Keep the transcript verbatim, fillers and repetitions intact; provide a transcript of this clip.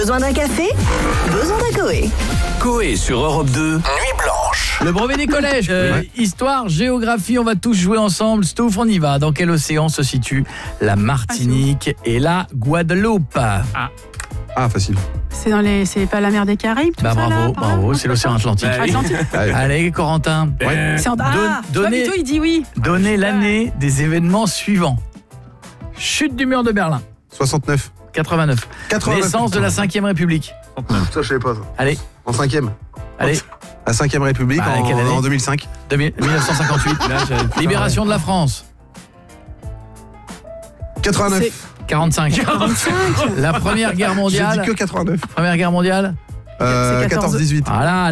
Besoin d'un café? Besoin d'un Coé. Coé sur Europe deux, Nuit Blanche. Le brevet des collèges, euh, Ouais. histoire, géographie, on va tous jouer ensemble. Stouff, on y va. Dans quel océan se situe la Martinique et la Guadeloupe? Ah, Ah, facile. C'est dans les, c'est pas la mer des Caraïbes, tout bah ça, bravo, là, par bravo, là, c'est l'océan Atlantique. Bah, Atlantique. Allez. Allez, Corentin, C'est en... Ah, Donne- tu vois, donnez- Vito, il dit oui. donnez l'année des événements suivants. Chute du mur de Berlin, soixante-neuf. quatre-vingt-neuf. quatre-vingt-neuf. Naissance de la cinquième République. Ça, je savais pas ça. Allez, En cinquième. allez, La cinquième République Bah, en, quelle année en deux mille cinq. deux mille mille neuf cent cinquante-huit. Libération de la France, quatre-vingt-neuf. quarante-cinq. La première guerre J'ai dit mondiale. que quatre-vingt-neuf. Première guerre mondiale. Euh, C'est quatorze. quatorze dix-huit. Voilà.